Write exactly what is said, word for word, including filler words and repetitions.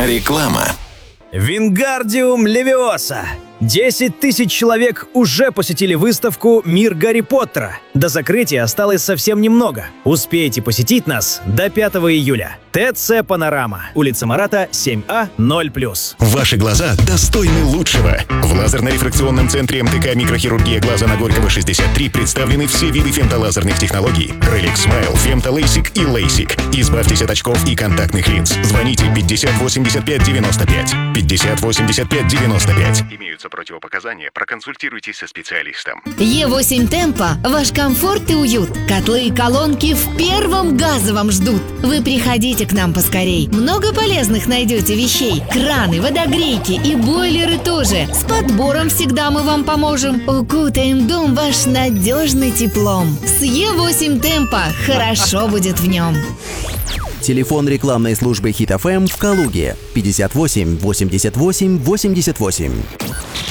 Реклама. Вингардиум Левиоса. десять тысяч человек уже посетили выставку «Мир Гарри Поттера». До закрытия осталось совсем немного. Успейте посетить нас до пятого июля. ТЦ «Панорама». Улица Марата, семь А, ноль плюс. Ваши глаза достойны лучшего. В лазерно-рефракционном центре МТК «Микрохирургия глаза» на Горького, шестьдесят три представлены все виды фемтолазерных технологий. Реликс Смайл, фемтолейсик и лейсик. Избавьтесь от очков и контактных линз. Звоните пятьдесят восемьдесят пять девяносто пять. пятьдесят восемьдесят пять девяносто пять. Имеются противопоказания, проконсультируйтесь со специалистом. Е восемь Темпо – ваш комфорт и уют. Котлы и колонки в первом газовом ждут. Вы приходите к нам поскорей. Много полезных найдете вещей. Краны, водогрейки и бойлеры тоже. С подбором всегда мы вам поможем. Укутаем дом ваш надежный теплом. С Е восемь Темпо хорошо будет в нем. Телефон рекламной службы Хит эф эм в Калуге пятьдесят восемь восемьдесят восемь восемьдесят восемь.